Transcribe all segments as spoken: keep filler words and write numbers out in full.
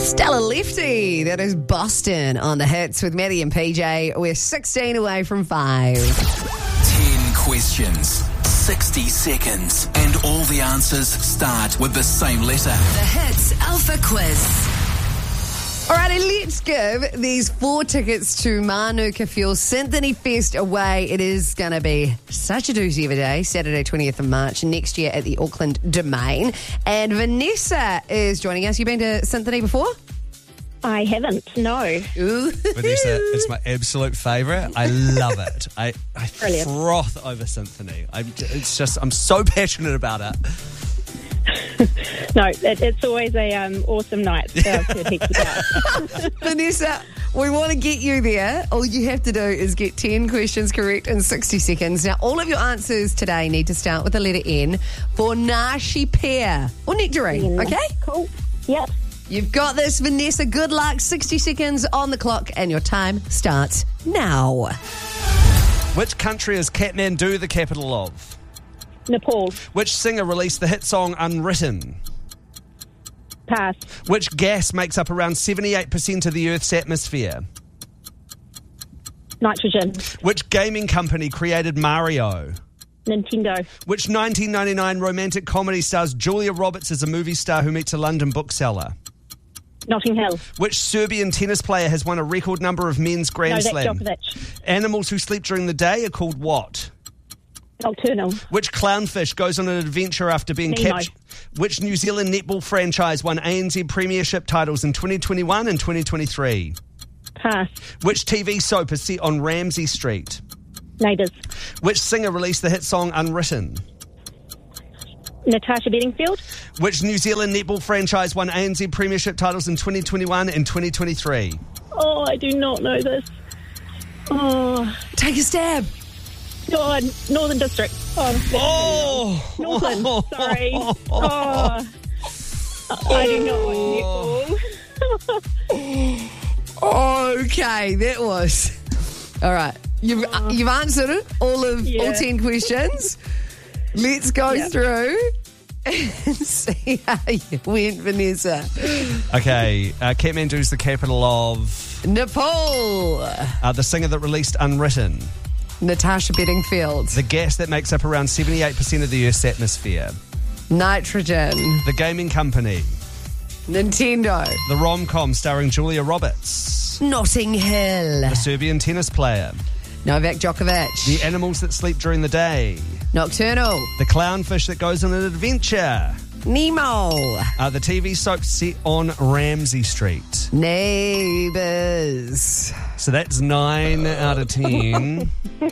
Stella Lefty, that is Boston on the hits with Maddie and P J. We're sixteen away from five. Ten questions, sixty seconds, and all the answers start with the same letter. The Hits Alpha Quiz. Alrighty, let's give these four tickets to Manuka Fuel Symphony Fest away. It is going to be such a doozy of a day, Saturday twentieth of March next year at the Auckland Domain. And Vanessa is joining us. You been to Symphony before? I haven't, no. Ooh. Vanessa, it's my absolute favourite. I love it. I, I Brilliant. froth over Symphony. I, it's just, I'm so passionate about it. No, it, it's always a um, awesome night. So I've heard heaps about. Vanessa, we want to get you there. All you have to do is get ten questions correct in sixty seconds. Now, all of your answers today need to start with the letter N for Nashi pear or nectarine, okay? Cool. Yep. You've got this, Vanessa. Good luck. sixty seconds on the clock, and your time starts now. Which country is Kathmandu the capital of? Nepal. Which singer released the hit song Unwritten? Pass. Which gas makes up around seventy-eight percent of the Earth's atmosphere? Nitrogen. Which gaming company created Mario? Nintendo. Which nineteen ninety-nine romantic comedy stars Julia Roberts as a movie star who meets a London bookseller? Notting Hill. Which Serbian tennis player has won a record number of men's Grand Novak Slam? Djokovic. Animals who sleep during the day are called what? Nocturnal. Which clownfish goes on an adventure after being Nemo. captured? Which New Zealand netball franchise won A N Z Premiership titles in twenty twenty-one and twenty twenty-three? Pass. Which T V soap is set on Ramsay Street? Neighbours. Which singer released the hit song Unwritten? Natasha Bedingfield. Which New Zealand netball franchise won A N Z Premiership titles in twenty twenty-one and twenty twenty-three? Oh, I do not know this. Oh, Take a stab. God, Northern District. Oh, Oh! Northern. Sorry. Oh, I do not want netball. Okay, that was... All right. You've, uh, you've answered it, all of Yeah. all ten questions. Let's go Yeah. through and see how you went, Vanessa. Okay, uh, Kathmandu's the capital of... Nepal. Uh, the singer that released Unwritten. Natasha Bedingfield. The gas that makes up around seventy-eight percent of the Earth's atmosphere. Nitrogen. The gaming company. Nintendo. The rom-com starring Julia Roberts. Notting Hill. The Serbian tennis player. Novak Djokovic. The animals that sleep during the day. Nocturnal. The clownfish that goes on an adventure. Nemo. Uh, the T V soap set on Ramsay Street. Neighbours. So that's nine out of ten.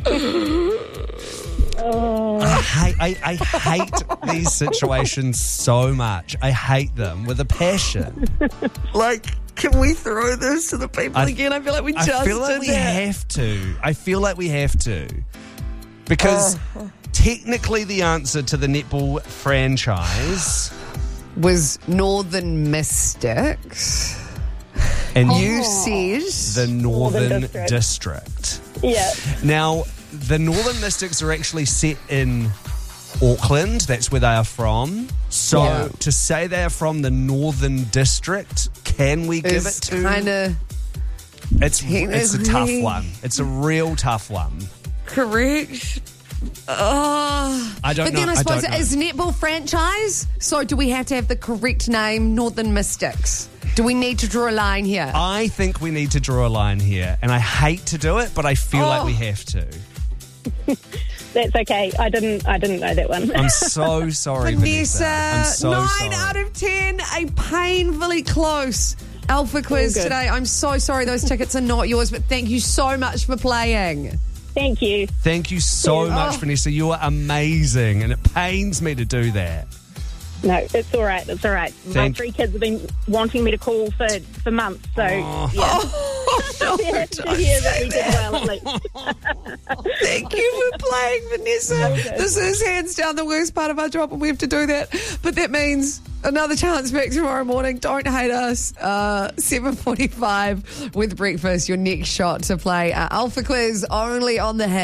I hate, I, I hate these situations so much. I hate them with a passion. Like, can we throw this to the people I- again? I feel like we just I feel like did we that. have to. I feel like we have to. Because technically the answer to the netball franchise... Was Northern Mystics. And You said... the Northern, Northern District. District. Yeah. Now, the Northern Mystics are actually set in Auckland. That's where they are from. So Yeah. to say they are from the Northern District, can we give it Is to... kind of It's, it's a tough technically- one. It's a real tough one. correct. Oh. I don't but know. then I I suppose don't know. as netball franchise, so do we have to have the correct name, Northern Mystics? Do we need to draw a line here? I think we need to draw a line here. And I hate to do it, but I feel like Oh. we have to. That's okay. I didn't. I didn't know that one. I'm so sorry, Vanessa, Vanessa. I'm so nine sorry. out of ten, a painfully close Alpha quiz good. today. I'm so sorry those tickets are not yours, but thank you so much for playing. Thank you. Thank you so Yeah. much, Oh. Vanessa. You are amazing, and it pains me to do that. No, it's all right. It's all right. My Thank- three kids have been wanting me to call for, for months, so Oh. yeah. Oh, no, They're happy to don't hear that we did well at least. Thank you for playing, Vanessa. This is hands down the worst part of our job, and we have to do that. But that means another chance back tomorrow morning. Don't hate us. Uh, seven forty-five with breakfast, your next shot to play our Alpha quiz only on the Hit.